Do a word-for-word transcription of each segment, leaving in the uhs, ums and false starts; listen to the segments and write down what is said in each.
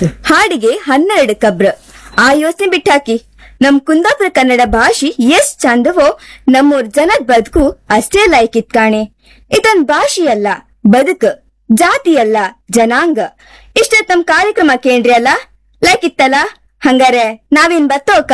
ಹಾಡಿಗೆ ಹನ್ನೆರಡು ಕಬ್ರ. ಆ ಯೋಚನೆ ಬಿಟ್ಟಾಕಿ. ನಮ್ ಕುಂದಾಪುರ ಕನ್ನಡ ಭಾಷೆ ಎಷ್ಟ್ ಚಂದವೋ ನಮ್ಮೂರ್ ಜನದ್ ಬದುಕು ಅಷ್ಟೇ ಲೈಕಿತ್ ಕಾಣೆ. ಇದನ್ ಭಾಷೆಯಲ್ಲ ಬದುಕು, ಜಾತಿಯಲ್ಲ ಜನಾಂಗ. ಇಷ್ಟ ತಮ್ ಕಾರ್ಯಕ್ರಮ ಕೇಂದ್ರಿ ಅಲ್ಲ, ಲೈಕಿತ್ತಲ್ಲ. ಹಂಗಾರೆ ನಾವೇನ್ ಬತ್ತೋಕ?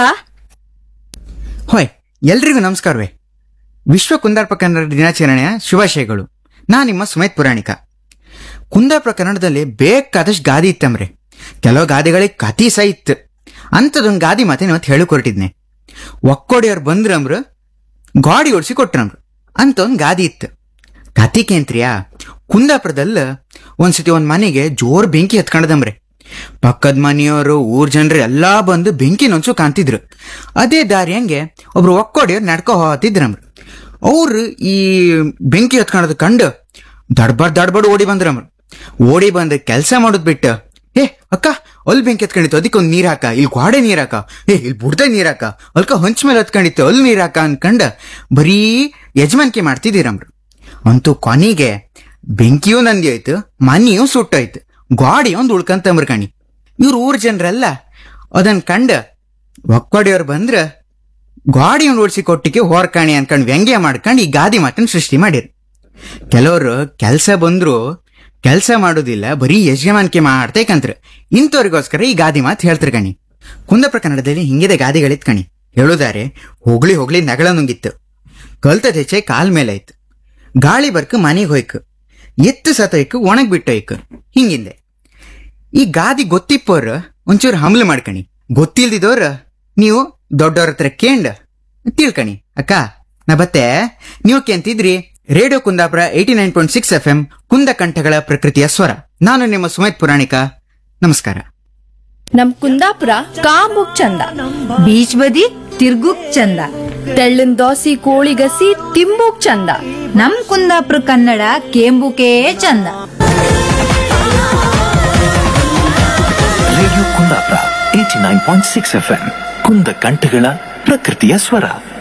ಹೊಯ್, ಎಲ್ರಿಗೂ ನಮಸ್ಕಾರವೇ. ವಿಶ್ವ ಕುಂದಾಪುರ ಕನ್ನಡ ದಿನಾಚರಣೆಯ ಶುಭಾಶಯಗಳು. ನಾ ನಿಮ್ಮ ಸುಮೇತ್ ಪುರಾಣಿಕ. ಕುಂದಾಪುರ ಕನ್ನಡದಲ್ಲಿ ಬೇಕಾದಷ್ಟು ಗಾದಿ ಇತ್ತಂಬ್ರೆ. ಕೆಲವು ಗಾದಿಗಳಿಗೆ ಕತಿ ಸಹ ಇತ್ತು. ಅಂಥದೊಂದು ಗಾದಿ ಮಾತೆ ಇವತ್ತು ಹೇಳಕ್ ಹೊರಟಿದ್ನೆ. ಒಕ್ಕೋಡಿಯವ್ರು ಬಂದ್ರಂಬ್ರು, ಗಾಡಿ ಓಡಿಸಿ ಕೊಟ್ರಂಬ್ರು ಅಂತ ಒಂದು ಗಾದಿ ಇತ್ತು. ಕತಿಕೇಂತ್ರಿಯಾ, ಕುಂದಾಪುರದಲ್ಲಿ ಒಂದ್ಸತಿ ಒಂದ್ ಮನೆಗೆ ಜೋರ್ ಬೆಂಕಿ ಹತ್ಕೊಂಡದಂಬ್ರೆ. ಪಕ್ಕದ ಮನೆಯವರು, ಊರ್ ಜನರು ಎಲ್ಲಾ ಬಂದು ಬೆಂಕಿ ನೊಂಚು ಕಾಣ್ತಿದ್ರು. ಅದೇ ದಾರಿ ಹಂಗೆ ಒಬ್ರು ಒಕ್ಕೋಡಿಯವ್ರು ನಡ್ಕೊ ಹೋಗ್ತಿದ್ರಂಬ್ರು. ಅವ್ರು ಈ ಬೆಂಕಿ ಹತ್ಕೊಳ್ಳೋದು ಕಂಡು ದಡ್ಬಾರ್ಡ್ ದಡ್ಬಾರ್ಡ್ ಓಡಿ ಬಂದ್ರಮ್ರು. ಓಡಿ ಬಂದ್ ಕೆಲ್ಸ ಮಾಡೋದ್ ಬಿಟ್ಟು, ಏ ಅಕ್ಕ ಅಲ್ಲಿ ಬೆಂಕಿ ಹತ್ಕೊಂಡಿತ್ತು, ಅದಕ್ಕೆ ಒಂದ್ ನೀರ್ ಹಾಕ, ಇಲ್ಲಿ ಗೋಡೆ ನೀರ್ ಹಾಕ, ಏ ಇಲ್ಲಿ ಬುಡ್ದ ನೀರ್ ಹಾಕ, ಅಲ್ಕ ಹೊಂಚ ಮೇಲೆ ಹತ್ಕೊಂಡಿತ್ತು ಅಲ್ಲಿ ನೀರ್ ಹಾಕ ಅನ್ಕಂಡ ಬರೀ ಯಜಮಾನಿಕೆ ಮಾಡ್ತಿದ್ದೀರಮ್ರು. ಅಂತೂ ಕೊನೆಗೆ ಬೆಂಕಿಯೂ ನಂದಿ ಆಯ್ತು, ಮನೆಯೂ ಸುಟ್ಟೋಯ್ತು, ಗಾಡಿ ಒಂದ್ ಉಳ್ಕಂತಂಬ್ರ ಕಣಿ. ಇವ್ರ ಊರ್ ಜನರೆಲ್ಲ ಅದನ್ ಕಂಡ ಒಕ್ಕೋಡಿಯವ್ರು ಬಂದ್ರ ಗಾಡಿ ಒಂದು ಓಡಿಸಿ ಕೊಟ್ಟಿಗೆ ಹೊರ್ಕಾಣಿ ಅನ್ಕೊಂಡ್ ವ್ಯಂಗ್ಯ ಮಾಡ್ಕೊಂಡು ಈ ಗಾದಿ ಮಾತನ್ನ ಸೃಷ್ಟಿ ಮಾಡಿರು. ಕೆಲವರು ಕೆಲ್ಸ ಬಂದ್ರು ಕೆಲ್ಸ ಮಾಡೋದಿಲ್ಲ, ಬರೀ ಯಜಮಾನಿಕೆ ಮಾಡ್ತೇಕಂತ್ರ. ಇಂಥವ್ರಿಗೋಸ್ಕರ ಈ ಗಾದಿ ಮಾತು ಹೇಳ್ತಿರ್ ಕಣಿ. ಕುಂದಾಪುರ ಕನ್ನಡದಲ್ಲಿ ಹಿಂಗಿದೆ ಗಾದಿಗಳಿತ್ ಕಣಿ. ಹೇಳುದಾರೆ, ಹೋಗ್ಲಿ ಹೋಗ್ಲಿ ನಗಳ ನುಂಗಿತ್ತು, ಕಲ್ತ ತೆಚ್ಚೆ ಕಾಲ್ ಮೇಲೆ ಆಯ್ತು, ಗಾಳಿ ಬರ್ಕ ಮನೆಗೆ ಹೋಯ್ಕು, ಎತ್ತು ಸತೋಯ್ಕು ಒಣಗ್ ಬಿಟ್ಟೋಯ್ಕು. ಹಿಂಗಿದೆ ಈ ಗಾದಿ. ಗೊತ್ತಿಪ್ಪೋರ್ ಒಂಚೂರು ಹಮ್ಲು ಮಾಡ್ಕಣಿ, ಗೊತ್ತಿಲ್ದಿದವ್ರ ನೀವು ದೊಡ್ಡವ್ರ ಹತ್ರ ಕೇಂಡ ತಿಳ್ಕಣಿ. ಅಕ್ಕ ನಾ ಬತ್ತೆ, ನೀವು ಕೇಂತಿದ್ರಿ radio Kundapura eighty nine point six F M, ಕುಂದ ಕಂಠಗಳ ಪ್ರಕೃತಿಯ ಸ್ವರ. ನಾನು ನಿಮ್ಮ ಸುಮೇತ್ ಪುರಾಣಿಕ. ನಮಸ್ಕಾರ. ನಮ್ ಕುಂದಾಪುರ ಕಾಂಬುಕ್ ಚಂದ, ಬೀಚ್ ಬದಿ ತಿರ್ಗುಕ್ ಚಂದ, ತೆಳ್ಳನ್ ದೋಸಿ ಕೋಳಿಗಸಿ ತಿಂಬುಕ್ ಚಂದ. ನಮ್ ಕುಂದಾಪುರ ಕನ್ನಡ ಕೇಂಬುಕೇ ಚಂದ. Radio Kundapura eighty nine point six F M, ಕುಂದ ಕಂಠಗಳ ಪ್ರಕೃತಿಯ ಸ್ವರ.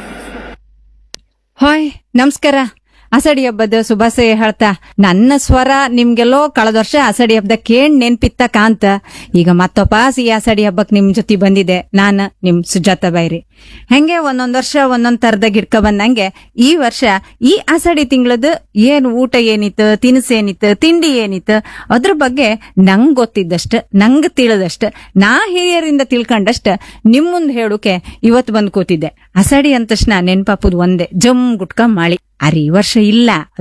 ಹಾಯ್, ನಮಸ್ಕಾರ. ಅಸಡಿ ಹಬ್ಬದ ಶುಭಾಶಯ ಹೇಳ್ತಾ, ನನ್ನ ಸ್ವರ ನಿಮ್ಗೆಲ್ಲೋ ಕಳೆದ ವರ್ಷ ಅಸಡಿ ಹಬ್ಬದ ಕೇಳ್ ನೆನ್ಪಿತ್ತ ಕಾಂತ ಈಗ ಮತ್ತೊಪಾಸ್ ಈ ಅಸಡಿ ಹಬ್ಬಕ್ ನಿಮ್ ಜೊತೆ ಬಂದಿದೆ. ನಾನು ನಿಮ್ ಸುಜಾತ ಬೈರಿ. ಹೆಂಗೆ ಒಂದೊಂದ್ ವರ್ಷ ಒಂದೊಂದ್ ತರದ ಗಿಡ್ಕ ಬಂದಂಗೆ ಈ ವರ್ಷ ಈ ಅಸಡಿ ತಿಂಗಳದ ಏನ್ ಊಟ ಏನಿತ್ತು, ತಿನಿಸೇನಿತ್ತು, ತಿಂಡಿ ಏನಿತ್ತು ಅದ್ರ ಬಗ್ಗೆ ನಂಗ್ ಗೊತ್ತಿದ್ದಷ್ಟ, ನಂಗ್ ತಿಳಿದಷ್ಟ, ನಾ ಹಿರಿಯರಿಂದ ತಿಳ್ಕೊಂಡಷ್ಟ ನಿಮ್ ಮುಂದ್ ಹೇಳುಕೆ ಇವತ್ ಬಂದ್ ಕೂತಿದ್ದೆ. ಅಸಡಿ ಅಂದ ತಕ್ಷಣ ನೆನ್ಪಾಪುದ್ ಒಂದೇ, ಜಮ್ ಗುಟ್ಕ ಮಾಳಿ. ಅರೆ ಈ ವರ್ಷ ಇಲ್ಲ.